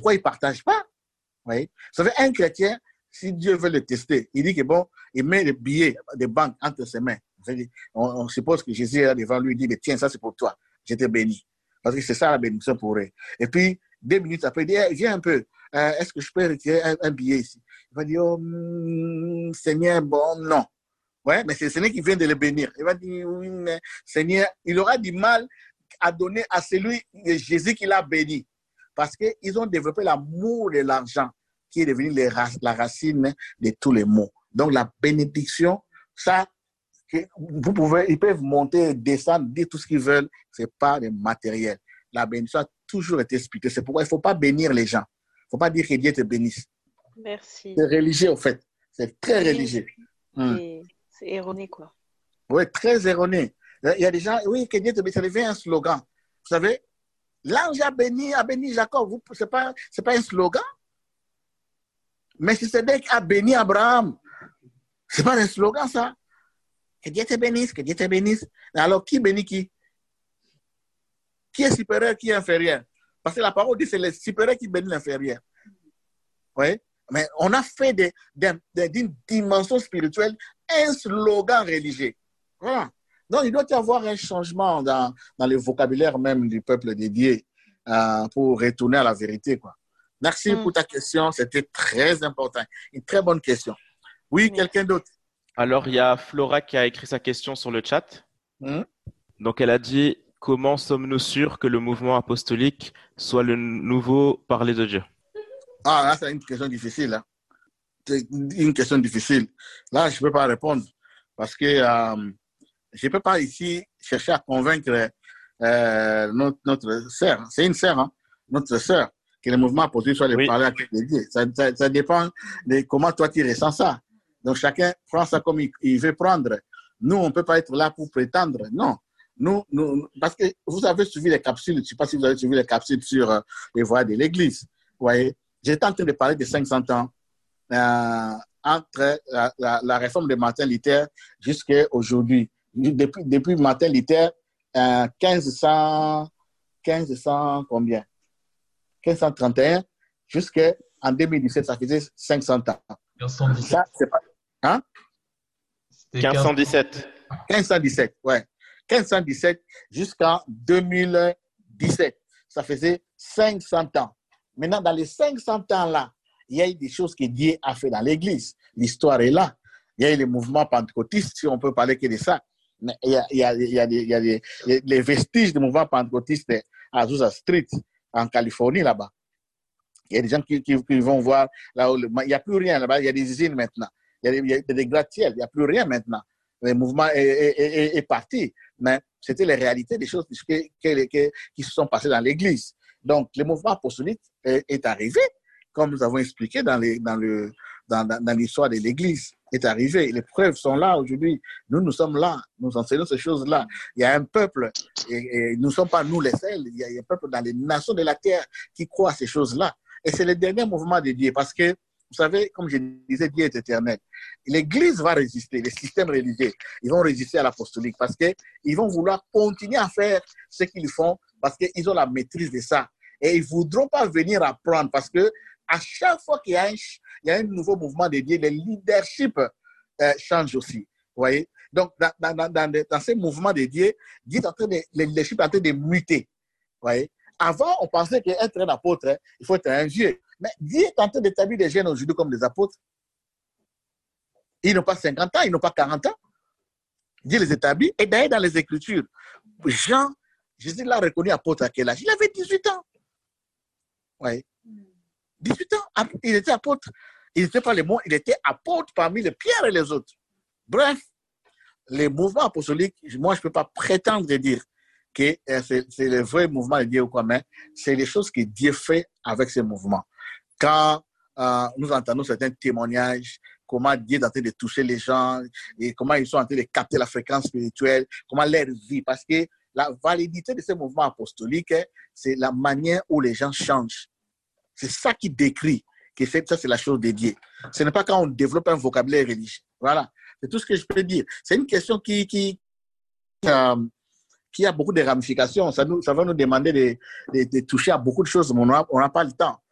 pourquoi ils ne partagent pas? Vous voyez? Vous savez, un chrétien, si Dieu veut le tester, il dit que bon, il met les billets des banques entre ses mains. On suppose que Jésus est là devant lui, il dit, mais tiens, ça c'est pour toi, je te bénis. Parce que c'est ça la bénédiction pour eux. Et puis, 2 minutes après, il dit, hey, viens un peu, est-ce que je peux retirer un billet ici? Il va dire, oh, Seigneur, bon, non. Ouais, mais c'est le Seigneur qui vient de le bénir. Il va dire, oui, mais Seigneur, il aura du mal à donner à celui de Jésus qui l'a béni. Parce qu'ils ont développé l'amour de l'argent, qui est devenu la racine de tous les maux. Donc, la bénédiction, ça, ils peuvent monter, descendre, dire tout ce qu'ils veulent, ce n'est pas le matériel. La bénédiction a toujours été expliquée. C'est pourquoi il ne faut pas bénir les gens. Il ne faut pas dire que Dieu te bénisse. Merci. C'est religieux, en fait. C'est très religieux. C'est erroné, quoi. Oui, très erroné. Il y a des gens, oui, que Dieu te bénisse, ça devient un slogan. Vous savez, l'ange a béni Jacob. Ce n'est pas un slogan. Mais si Sédèque a béni Abraham, ce n'est pas un slogan, ça. Que Dieu te bénisse, que Dieu te bénisse. Alors, qui bénit qui? Qui est supérieur, qui est inférieur? Parce que la parole dit que c'est le supérieur qui bénit l'inférieur. Oui? Mais on a fait d'une dimension spirituelle un slogan religieux. Voilà. Donc, il doit y avoir un changement dans le vocabulaire même du peuple dédié pour retourner à la vérité, quoi. Merci pour ta question. C'était très important. Une très bonne question. Oui, quelqu'un d'autre? Alors, il y a Flora qui a écrit sa question sur le chat. Donc, elle a dit « Comment sommes-nous sûrs que le mouvement apostolique soit le nouveau parler de Dieu ?» Ah, là, c'est une question difficile. Hein. C'est une question difficile. Là, je ne peux pas répondre parce que je ne peux pas ici chercher à convaincre notre sœur. C'est une sœur, hein, notre sœur, que le mouvement apostolique soit le parler à Dieu. Ça dépend de comment toi tu ressens ça. Donc, chacun prend ça comme il veut prendre. Nous, on ne peut pas être là pour prétendre. Non. Nous, parce que vous avez suivi les capsules, je ne sais pas si vous avez suivi les capsules sur les voies de l'Église. Vous voyez, j'étais en train de parler de 500 ans entre la réforme de Martin Luther jusqu'à aujourd'hui. Depuis Martin Luther, 1500 combien? 1531 jusqu'en 2017, ça faisait 500 ans. 1517. Ça, c'est pas, hein? 1517. 1517, ouais. 1517 jusqu'en 2017. Ça faisait 500 ans. Maintenant, dans les 500 ans-là, il y a eu des choses que Dieu a fait dans l'Église. L'histoire est là. Il y a eu le mouvement pentecôtiste, si on peut parler que de ça. Mais il y a les vestiges du mouvement pentecôtiste à Azusa Street, en Californie, là-bas. Il y a des gens qui vont voir là où il n'y a plus rien là-bas. Il y a des usines maintenant. Il y a des gratte-ciels. Il n'y a plus rien maintenant. Le mouvement est parti. Mais c'était les réalités des choses qui se sont passées dans l'Église. Donc, le mouvement apostolique est arrivé, comme nous avons expliqué dans l'histoire de l'Église, est arrivé. Les preuves sont là aujourd'hui. Nous sommes là. Nous enseignons ces choses-là. Il y a un peuple, et nous ne sommes pas nous les seuls. Il y a un peuple dans les nations de la terre qui croit à ces choses-là. Et c'est le dernier mouvement de Dieu parce que, vous savez, comme je disais, Dieu est éternel. L'Église va résister, les systèmes religieux, ils vont résister à l'apostolique parce qu'ils vont vouloir continuer à faire ce qu'ils font parce qu'ils ont la maîtrise de ça. Et ils ne voudront pas venir apprendre parce que à chaque fois qu'il y a un nouveau mouvement de Dieu, le leadership change aussi. Vous voyez? Donc, dans ces mouvements de Dieu, le leadership est en train de muter. Vous voyez? Avant, on pensait qu'être un apôtre, il faut être un vieux. Mais Dieu est en train d'établir des jeunes aujourd'hui comme des apôtres. Ils n'ont pas 50 ans, ils n'ont pas 40 ans. Dieu les établit. Et d'ailleurs, dans les Écritures, Jésus l'a reconnu apôtre à quel âge? Il avait 18 ans. Oui. 18 ans, il était apôtre. Il n'était pas les mots, il était apôtre parmi les pierres et les autres. Bref, les mouvements apostoliques, moi, je ne peux pas prétendre dire que c'est le vrai mouvement de Dieu ou quoi, mais c'est les choses que Dieu fait avec ces mouvements. Quand nous entendons certains témoignages, comment Dieu est en train de toucher les gens et comment ils sont en train de capter la fréquence spirituelle, comment leur vie, parce que la validité de ces mouvements apostoliques, c'est la manière où les gens changent. C'est ça qui décrit que ça, c'est la chose de Dieu. Ce n'est pas quand on développe un vocabulaire religieux. Voilà, c'est tout ce que je peux dire. C'est une question qui a beaucoup de ramifications. Ça va nous demander de toucher à beaucoup de choses, mais on n'a pas le temps.